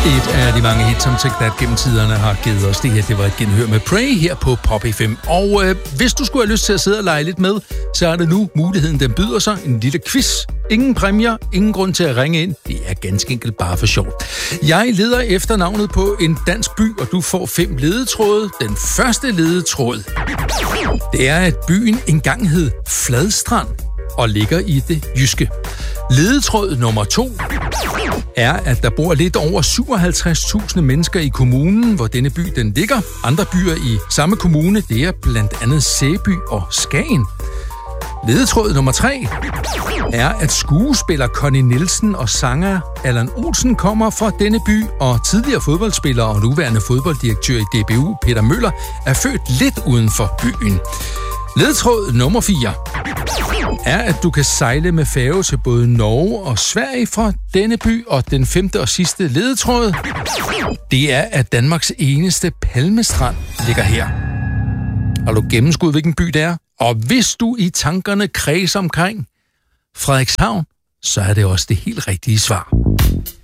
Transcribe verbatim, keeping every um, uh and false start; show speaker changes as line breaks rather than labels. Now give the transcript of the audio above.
Et af de mange hits, som Take That gennem tiderne har givet os. Det her, det var et genhør med Pray her på Pop F M. Og øh, hvis du skulle have lyst til at sidde og lege lidt med, så er det nu muligheden, den byder sig. En lille quiz. Ingen præmier, ingen grund til at ringe ind. Det er ganske enkelt bare for sjovt. Jeg leder efter navnet på en dansk by, og du får fem ledetråde. Den første ledetråd, det er, at byen engang hed Fladstrand og ligger i det jyske. Ledetråd nummer to er, at der bor lidt over syvoghalvtreds tusind mennesker i kommunen, hvor denne by den ligger. Andre byer i samme kommune, det er blandt andet Sæby og Skagen. Ledetråd nummer tre er, at skuespiller Connie Nielsen og sanger Allan Olsen kommer fra denne by, og tidligere fodboldspiller og nuværende fodbolddirektør i D B U, Peter Møller, er født lidt uden for byen. Ledetråd nummer fire er, at du kan sejle med færge til både Norge og Sverige fra denne by, og den femte og sidste ledetråd, det er, at Danmarks eneste palmestrand ligger her. Har du gennemskudt, hvilken by det er? Og hvis du i tankerne kredser omkring Frederikshavn, så er det også det helt rigtige svar.